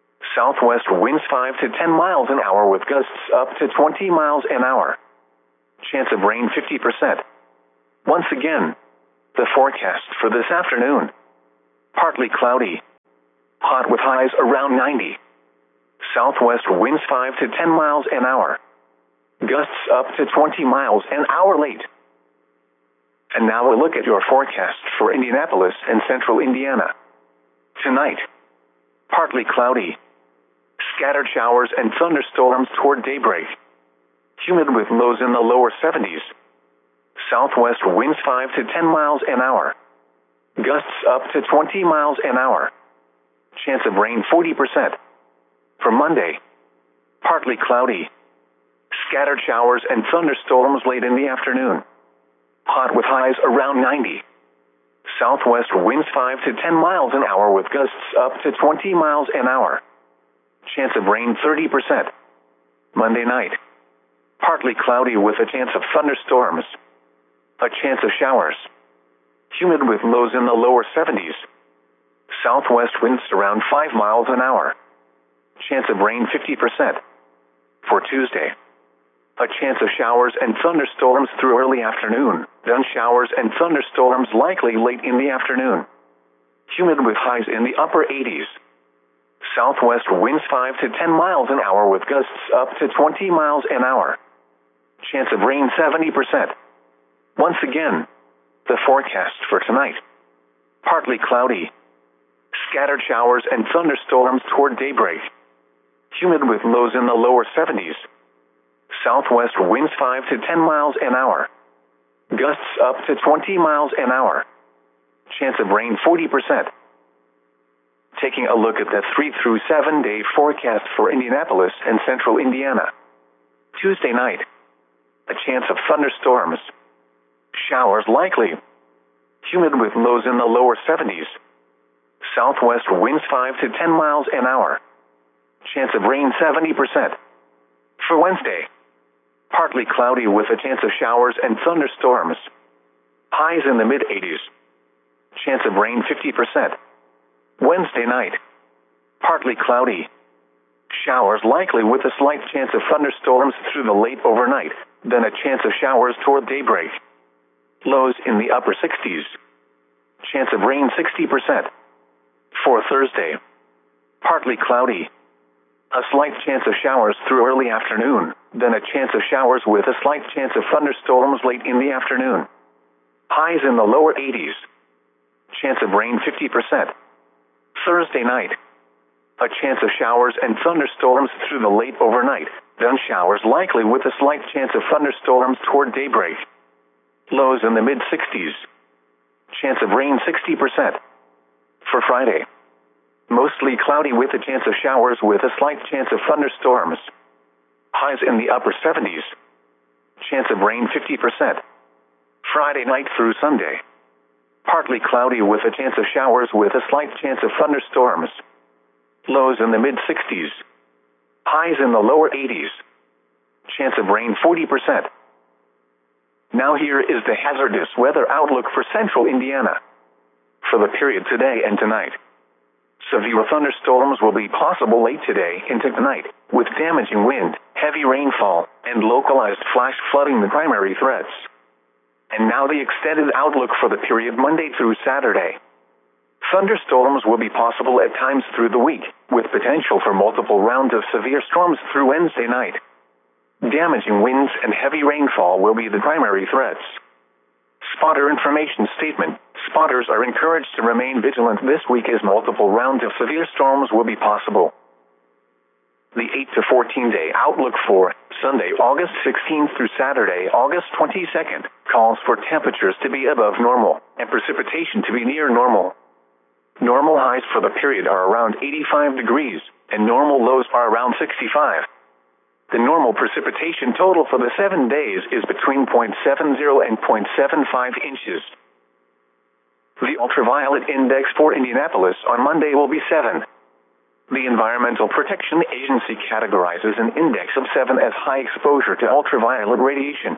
Southwest winds 5 to 10 miles an hour with gusts up to 20 miles an hour. Chance of rain 50%. Once again, the forecast for this afternoon. Partly cloudy. Hot with highs around 90. Southwest winds 5 to 10 miles an hour. Gusts up to 20 miles an hour late. And now a look at your forecast for Indianapolis and central Indiana. Tonight, partly cloudy. Scattered showers and thunderstorms toward daybreak. Humid with lows in the lower 70s. Southwest winds 5 to 10 miles an hour. Gusts up to 20 miles an hour. Chance of rain 40%. For Monday, partly cloudy. Scattered showers and thunderstorms late in the afternoon. Hot with highs around 90. Southwest winds 5 to 10 miles an hour with gusts up to 20 miles an hour. Chance of rain 30%. Monday night, partly cloudy with a chance of thunderstorms. A chance of showers. Humid with lows in the lower 70s. Southwest winds around 5 miles an hour. Chance of rain 50%. For Tuesday, a chance of showers and thunderstorms through early afternoon, then showers and thunderstorms likely late in the afternoon. Humid with highs in the upper 80s. Southwest winds 5 to 10 miles an hour with gusts up to 20 miles an hour. Chance of rain 70%. Once again, the forecast for tonight. Partly cloudy. Scattered showers and thunderstorms toward daybreak. Humid with lows in the lower 70s. Southwest winds 5 to 10 miles an hour. Gusts up to 20 miles an hour. Chance of rain 40%. Taking a look at the 3 through 7 day forecast for Indianapolis and central Indiana. Tuesday night, a chance of thunderstorms. Showers likely. Humid with lows in the lower 70s. Southwest winds 5 to 10 miles an hour. Chance of rain 70%. For Wednesday, partly cloudy with a chance of showers and thunderstorms. Highs in the mid-80s. Chance of rain 50%. Wednesday night, partly cloudy. Showers likely with a slight chance of thunderstorms through the late overnight, then a chance of showers toward daybreak. Lows in the upper 60s. Chance of rain 60%. For Thursday, partly cloudy. A slight chance of showers through early afternoon, then a chance of showers with a slight chance of thunderstorms late in the afternoon. Highs in the lower 80s. Chance of rain 50%. Thursday night, a chance of showers and thunderstorms through the late overnight, then showers likely with a slight chance of thunderstorms toward daybreak. Lows in the mid-60s. Chance of rain 60%. For Friday, mostly cloudy with a chance of showers with a slight chance of thunderstorms. Highs in the upper 70s. Chance of rain 50%. Friday night through Sunday, partly cloudy with a chance of showers with a slight chance of thunderstorms. Lows in the mid-60s. Highs in the lower 80s. Chance of rain 40%. Now here is the hazardous weather outlook for central Indiana. For the period today and tonight, severe thunderstorms will be possible late today into tonight, with damaging wind, heavy rainfall, and localized flash flooding the primary threats. And now the extended outlook for the period Monday through Saturday. Thunderstorms will be possible at times through the week, with potential for multiple rounds of severe storms through Wednesday night. Damaging winds and heavy rainfall will be the primary threats. Spotter information statement. Spotters are encouraged to remain vigilant this week as multiple rounds of severe storms will be possible. The 8 to 14 day outlook for Sunday, August 16th through Saturday, August 22nd, calls for temperatures to be above normal and precipitation to be near normal. Normal highs for the period are around 85 degrees, and normal lows are around 65. The normal precipitation total for the 7 days is between 0.70 and 0.75 inches. The ultraviolet index for Indianapolis on Monday will be 7. The Environmental Protection Agency categorizes an index of 7 as high exposure to ultraviolet radiation.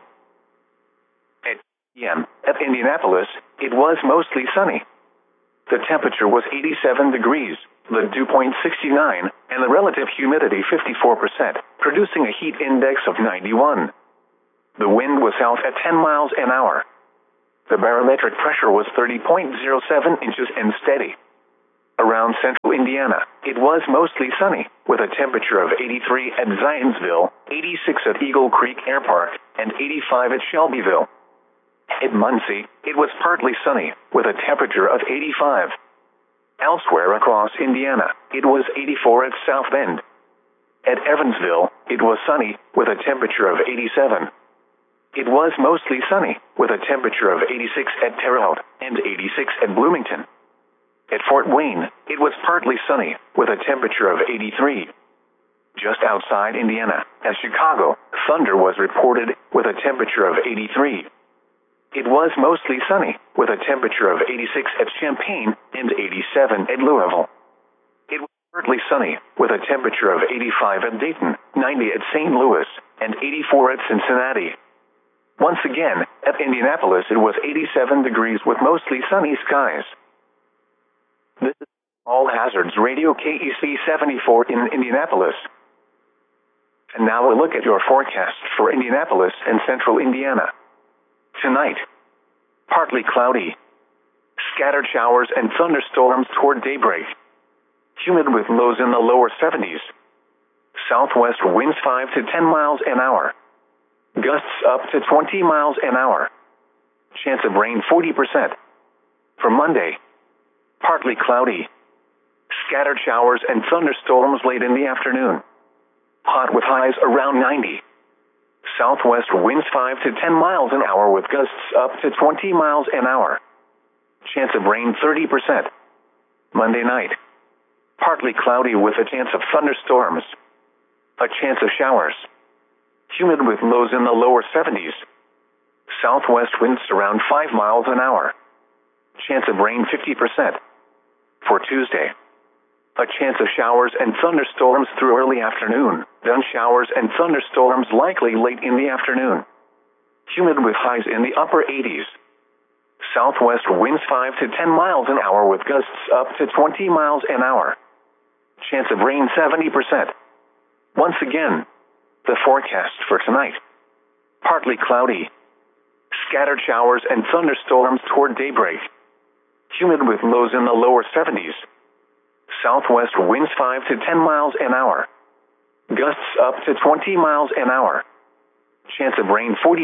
At p.m. at Indianapolis, it was mostly sunny. The temperature was 87 degrees, the dew point 69, and the relative humidity 54%, producing a heat index of 91. The wind was south at 10 miles an hour. The barometric pressure was 30.07 inches and steady. Around central Indiana, it was mostly sunny, with a temperature of 83 at Zionsville, 86 at Eagle Creek Air Park, and 85 at Shelbyville. At Muncie, it was partly sunny, with a temperature of 85. Elsewhere across Indiana, it was 84 at South Bend. At Evansville, it was sunny, with a temperature of 87. It was mostly sunny, with a temperature of 86 at Terre Haute and 86 at Bloomington. At Fort Wayne, it was partly sunny, with a temperature of 83. Just outside Indiana, at Chicago, thunder was reported, with a temperature of 83. It was mostly sunny, with a temperature of 86 at Champaign and 87 at Louisville. It was partly sunny, with a temperature of 85 at Dayton, 90 at St. Louis, and 84 at Cincinnati. Once again, at Indianapolis it was 87 degrees with mostly sunny skies. This is All Hazards Radio KEC 74 in Indianapolis. And now a look at your forecast for Indianapolis and central Indiana. Tonight, partly cloudy. Scattered showers and thunderstorms toward daybreak. Humid with lows in the lower 70s. Southwest winds 5 to 10 miles an hour. Gusts up to 20 miles an hour. Chance of rain 40%. For Monday, partly cloudy. Scattered showers and thunderstorms late in the afternoon. Hot with highs around 90. Southwest winds 5 to 10 miles an hour with gusts up to 20 miles an hour. Chance of rain 30%. Monday night, partly cloudy with a chance of thunderstorms. A chance of showers. Humid with lows in the lower 70s. Southwest winds around 5 miles an hour. Chance of rain 50%. For Tuesday, a chance of showers and thunderstorms through early afternoon, then showers and thunderstorms likely late in the afternoon. Humid with highs in the upper 80s. Southwest winds 5 to 10 miles an hour with gusts up to 20 miles an hour. Chance of rain 70%. Once again, the forecast for tonight. Partly cloudy. Scattered showers and thunderstorms toward daybreak. Humid with lows in the lower 70s. Southwest winds 5 to 10 miles an hour. Gusts up to 20 miles an hour. Chance of rain 40%.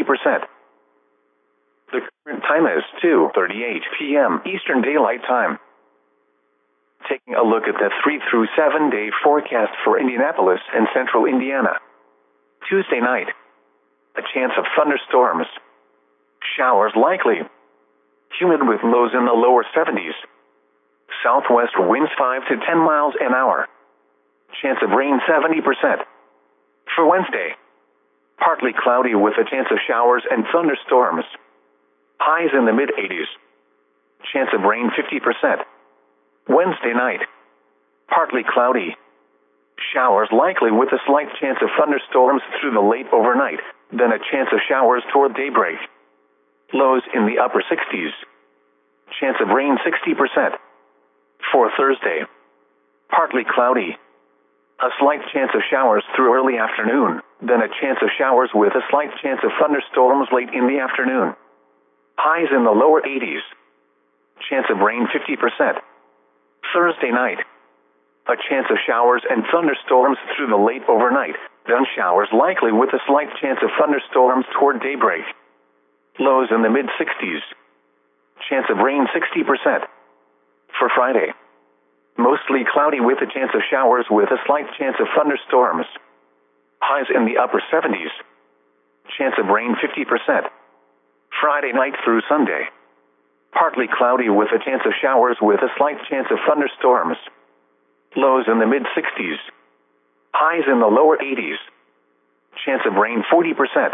The current time is 2:38 p.m. Eastern Daylight Time. Taking a look at the 3 through 7 day forecast for Indianapolis and central Indiana. Tuesday night, a chance of thunderstorms. Showers likely. Humid with lows in the lower 70s. Southwest winds 5 to 10 miles an hour. Chance of rain 70%. For Wednesday, partly cloudy with a chance of showers and thunderstorms. Highs in the mid-80s. Chance of rain 50%. Wednesday night, partly cloudy. Showers likely with a slight chance of thunderstorms through the late overnight, then a chance of showers toward daybreak. Lows in the upper 60s. Chance of rain 60%. For Thursday, partly cloudy. A slight chance of showers through early afternoon, then a chance of showers with a slight chance of thunderstorms late in the afternoon. Highs in the lower 80s. Chance of rain 50%. Thursday night, a chance of showers and thunderstorms through the late overnight, then showers likely with a slight chance of thunderstorms toward daybreak. Lows in the mid-60s. Chance of rain 60%. For Friday, mostly cloudy with a chance of showers with a slight chance of thunderstorms. Highs in the upper 70s. Chance of rain 50%. Friday night through Sunday, partly cloudy with a chance of showers with a slight chance of thunderstorms. Lows in the mid-60s. Highs in the lower 80s. Chance of rain 40%.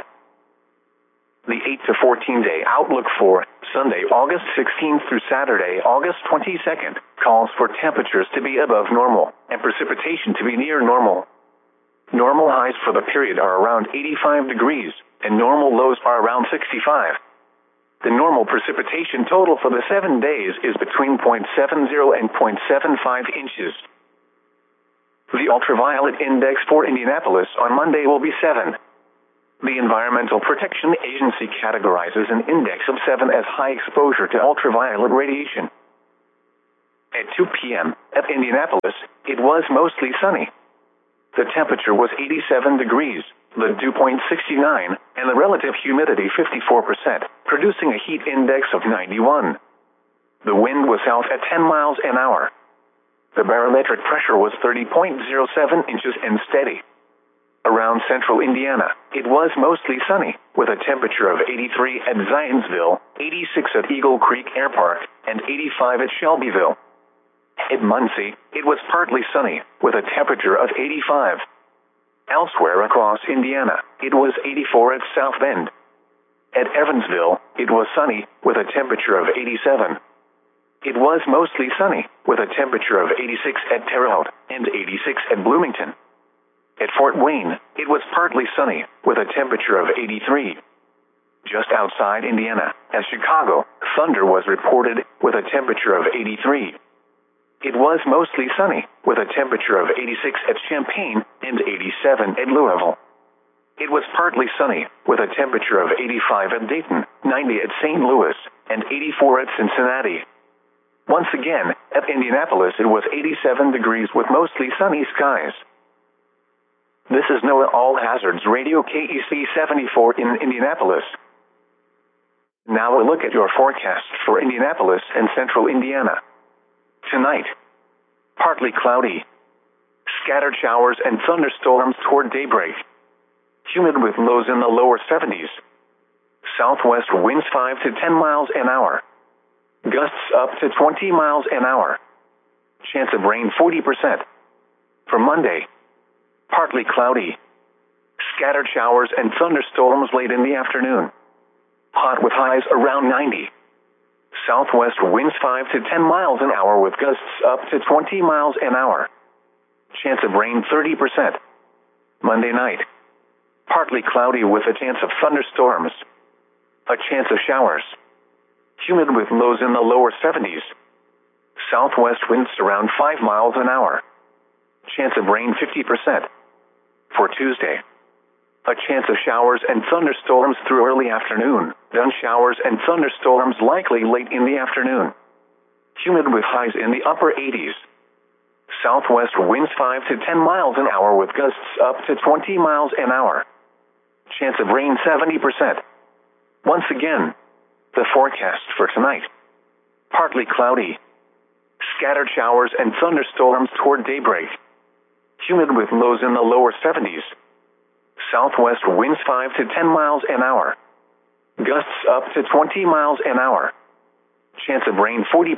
The 8 to 14 day outlook for Sunday, August 16th through Saturday, August 22nd, calls for temperatures to be above normal and precipitation to be near normal. Normal highs for the period are around 85 degrees, and normal lows are around 65. The normal precipitation total for the 7 days is between 0.70 and 0.75 inches. The ultraviolet index for Indianapolis on Monday will be 7. The Environmental Protection Agency categorizes an index of 7 as high exposure to ultraviolet radiation. At 2 p.m. at Indianapolis, it was mostly sunny. The temperature was 87 degrees, the dew point 69, and the relative humidity 54%, producing a heat index of 91. The wind was south at 10 miles an hour. The barometric pressure was 30.07 inches and steady. Around central Indiana, it was mostly sunny, with a temperature of 83 at Zionsville, 86 at Eagle Creek Air Park, and 85 at Shelbyville. At Muncie, it was partly sunny, with a temperature of 85. Elsewhere across Indiana, it was 84 at South Bend. At Evansville, it was sunny, with a temperature of 87. It was mostly sunny, with a temperature of 86 at Terre Haute and 86 at Bloomington. At Fort Wayne, it was partly sunny, with a temperature of 83. Just outside Indiana, at Chicago, thunder was reported, with a temperature of 83. It was mostly sunny, with a temperature of 86 at Champaign and 87 at Louisville. It was partly sunny, with a temperature of 85 at Dayton, 90 at St. Louis, and 84 at Cincinnati. Once again, at Indianapolis it was 87 degrees with mostly sunny skies. This is NOAA All Hazards Radio KEC 74 in Indianapolis. Now a look at your forecast for Indianapolis and central Indiana. Tonight, partly cloudy. Scattered showers and thunderstorms toward daybreak. Humid with lows in the lower 70s. Southwest winds 5 to 10 miles an hour. Gusts up to 20 miles an hour. Chance of rain 40%. For Monday, partly cloudy. Scattered showers and thunderstorms late in the afternoon. Hot with highs around 90. Southwest winds 5 to 10 miles an hour with gusts up to 20 miles an hour. Chance of rain 30%. Monday night, partly cloudy with a chance of thunderstorms. A chance of showers. Humid with lows in the lower 70s. Southwest winds around 5 miles an hour. Chance of rain 50%. For Tuesday, a chance of showers and thunderstorms through early afternoon, then showers and thunderstorms likely late in the afternoon. Humid with highs in the upper 80s. Southwest winds 5 to 10 miles an hour with gusts up to 20 miles an hour. Chance of rain 70%. Once again, the forecast for tonight. Partly cloudy. Scattered showers and thunderstorms toward daybreak. Humid with lows in the lower 70s. Southwest winds 5 to 10 miles an hour. Gusts up to 20 miles an hour. Chance of rain 40%.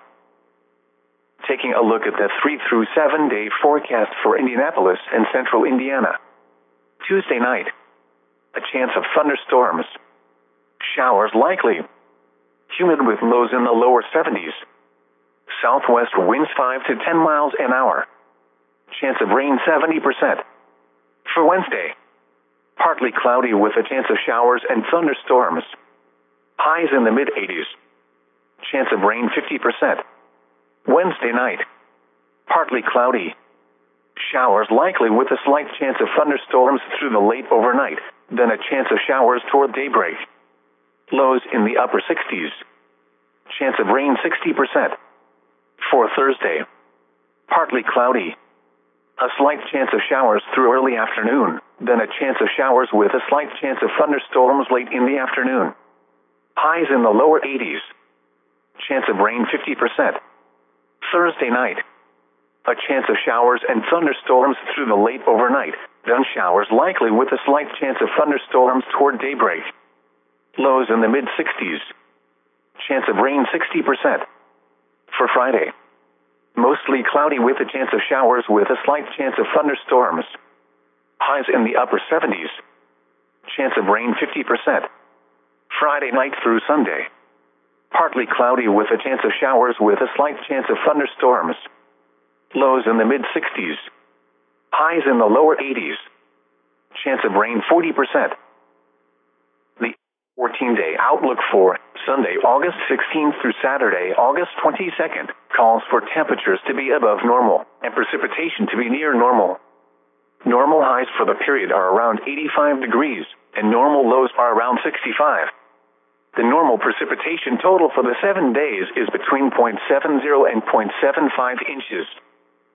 Taking a look at the 3 through 7 day forecast for Indianapolis and central Indiana. Tuesday night, a chance of thunderstorms. Showers likely. Humid with lows in the lower 70s. Southwest winds 5 to 10 miles an hour. Chance of rain 70%. For Wednesday, partly cloudy with a chance of showers and thunderstorms. Highs in the mid-80s. Chance of rain 50%. Wednesday night, partly cloudy. Showers likely with a slight chance of thunderstorms through the late overnight, then a chance of showers toward daybreak. Lows in the upper 60s. Chance of rain 60%. For Thursday, partly cloudy. A slight chance of showers through early afternoon, then a chance of showers with a slight chance of thunderstorms late in the afternoon. Highs in the lower 80s. Chance of rain 50%. Thursday night, a chance of showers and thunderstorms through the late overnight, then showers likely with a slight chance of thunderstorms toward daybreak. Lows in the mid-60s. Chance of rain 60%. For Friday, mostly cloudy with a chance of showers with a slight chance of thunderstorms. Highs in the upper 70s. Chance of rain 50%. Friday night through Sunday, partly cloudy with a chance of showers with a slight chance of thunderstorms. Lows in the mid-60s. Highs in the lower 80s. Chance of rain 40%. The 14-day outlook for Sunday, August 16th through Saturday, August 22nd, calls for temperatures to be above normal and precipitation to be near normal. Normal highs for the period are around 85 degrees, and normal lows are around 65. The normal precipitation total for the 7 days is between 0.70 and 0.75 inches.